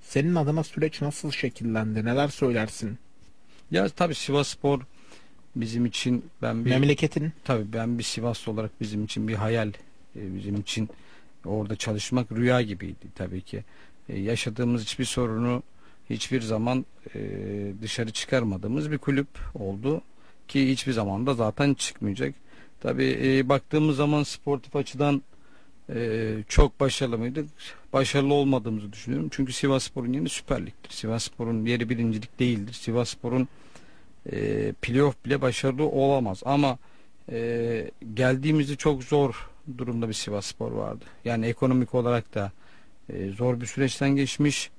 Senin adına süreç nasıl şekillendi? Neler söylersin? Ya tabii Sivasspor bizim için Memleketin. ben bir Sivaslı olarak bizim için bir hayal. Bizim için orada çalışmak rüya gibiydi tabii ki. Yaşadığımız hiçbir sorunu hiçbir zaman dışarı çıkarmadığımız bir kulüp oldu ki hiçbir zaman da zaten çıkmayacak. Tabii baktığımız zaman sportif açıdan çok başarılı mıydık? Başarılı olmadığımızı düşünüyorum. Çünkü Sivasspor'un yeri Süper Lig'dir. Sivasspor'un yeri birincilik değildir. Sivasspor'un playoff bile başarılı olamaz. Ama geldiğimizde çok zor durumda bir Sivasspor vardı. Yani ekonomik olarak da zor bir süreçten geçmiş.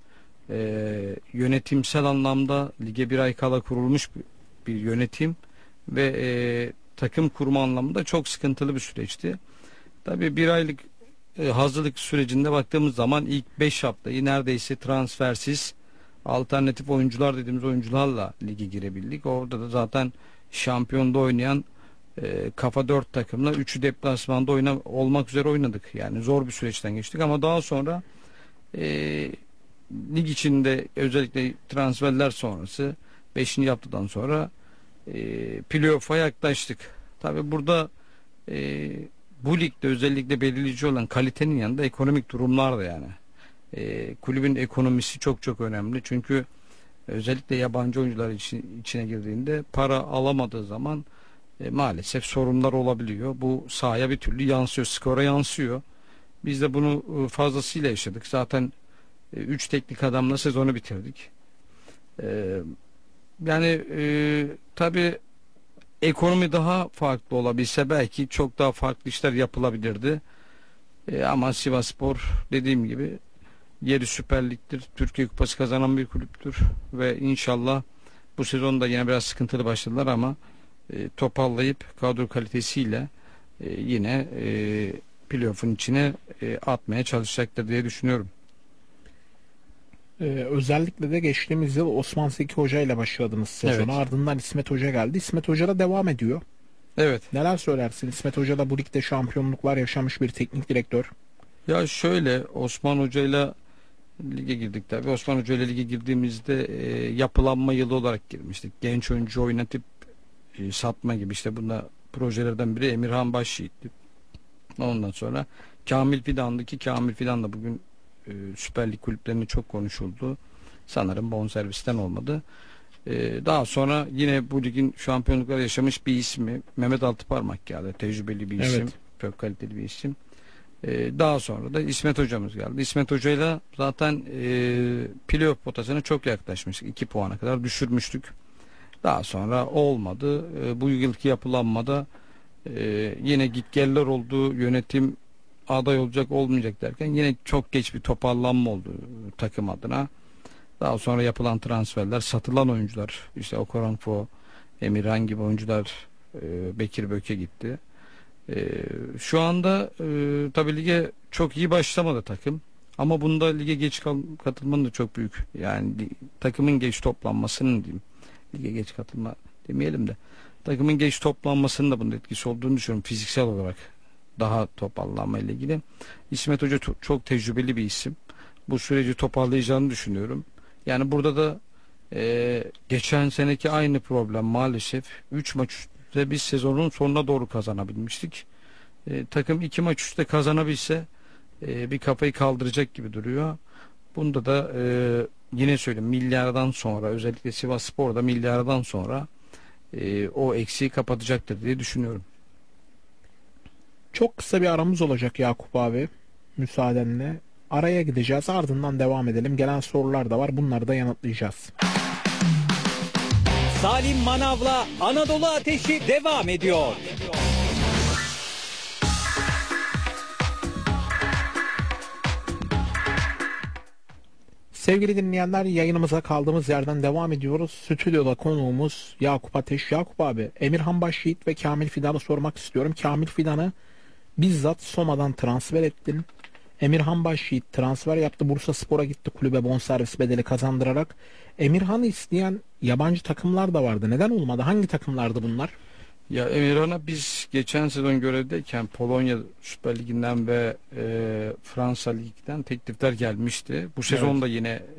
Yönetimsel anlamda lige bir ay kala kurulmuş bir yönetim ve takım kurma anlamında çok sıkıntılı bir süreçti. Tabii bir aylık hazırlık sürecinde baktığımız zaman ilk 5 haftayı neredeyse transfersiz alternatif oyuncular dediğimiz oyuncularla lige girebildik. Orada da zaten şampiyonda oynayan kafa 4 takımla 3'ü deplasmanda olmak üzere oynadık. Yani zor bir süreçten geçtik ama daha sonra e, lig içinde özellikle transferler sonrası 5. haftadan sonra playoff'a yaklaştık. Tabii burada e, bu ligde özellikle belirleyici olan kalitenin yanında ekonomik durumlar da yani. Kulübün ekonomisi çok çok önemli. Çünkü özellikle yabancı oyuncular içine girdiğinde para alamadığı zaman maalesef sorunlar olabiliyor. Bu sahaya bir türlü yansıyor, skora yansıyor. Biz de bunu fazlasıyla yaşadık. Zaten 3 teknik adamla sezonu bitirdik. E, Yani tabii ekonomi daha farklı olabilse belki çok daha farklı işler yapılabilirdi. Ama Sivasspor dediğim gibi yeri Süper Lig'dir. Türkiye Kupası kazanan bir kulüptür ve inşallah bu sezon da yine biraz sıkıntılı başladılar ama toparlayıp kadro kalitesiyle yine playoff'un içine atmaya çalışacaktır diye düşünüyorum. Özellikle de geçtiğimiz yıl Osman Zeki Hoca ile başladınız sezonu. Evet. Ardından İsmet Hoca geldi. İsmet Hoca da devam ediyor. Evet. Neler söylersin? İsmet Hoca da bu ligde şampiyonluklar yaşamış bir teknik direktör. Ya şöyle Osman Hoca'yla lige girdik tabii. Osman Hoca ile lige girdiğimizde yapılanma yılı olarak girmiştik. Genç oyuncu oynatıp satma gibi işte bunda projelerden biri Emirhan Başyiğit'ti. Ondan sonra Kamil Fidan'dı ki Kamil Fidan da bugün Süper Lig kulüplerinde çok konuşuldu. Sanırım bonservisten olmadı. Daha sonra yine bu ligin şampiyonlukları yaşamış bir ismi Mehmet Altıparmak geldi. Tecrübeli bir Evet. isim. Çok kaliteli bir isim. Daha sonra da İsmet hocamız geldi. İsmet hocayla zaten playoff potasına çok yaklaşmıştık. 2 puana kadar düşürmüştük. Daha sonra olmadı. Bu yılki yapılanmada yine gitgeller oldu. Yönetim aday olacak olmayacak derken yine çok geç bir toparlanma oldu takım adına. Daha sonra yapılan transferler, satılan oyuncular işte Okoronfo, Emirhan gibi oyuncular Bekir Böke gitti. Şu anda tabii lige çok iyi başlamadı takım. Ama bunda lige geç katılmanın da çok büyük. Yani takımın geç toplanmasının diyeyim. Lige geç katılma demeyelim de. Takımın geç toplanmasının da bunun etkisi olduğunu düşünüyorum fiziksel olarak. Daha toparlanma ile ilgili. İsmet Hoca çok tecrübeli bir isim. Bu süreci toparlayacağını düşünüyorum. Yani burada da geçen seneki aynı problem maalesef 3 maç üstte biz sezonun sonuna doğru kazanabilmiştik. Takım 2 maç üstte kazanabilse bir kafayı kaldıracak gibi duruyor. Bunda da yine söyleyeyim milyardan sonra özellikle Sivasspor'da milyardan sonra o eksiği kapatacaktır diye düşünüyorum. Çok kısa bir aramız olacak Yakup abi. Müsaadenle. Araya gideceğiz. Ardından devam edelim. Gelen sorular da var. Bunları da yanıtlayacağız. Salim Manav'la Anadolu Ateşi devam ediyor. Sevgili dinleyenler, yayınımıza kaldığımız yerden devam ediyoruz. Stüdyoda konuğumuz Yakup Ateş. Yakup abi, Emirhan Başyiğit ve Kamil Fidan'ı sormak istiyorum. Kamil Fidan'ı bizzat Soma'dan transfer ettin. Emirhan Başyiğit transfer yaptı. Bursaspor'a gitti, kulübe bonservis bedeli kazandırarak. Emirhan'ı isteyen yabancı takımlar da vardı. Neden olmadı? Hangi takımlardı bunlar? Ya Emirhan'a biz geçen sezon görevdeyken Polonya Süper Ligi'nden ve Fransa Ligi'den teklifler gelmişti. Bu Evet. sezon da yine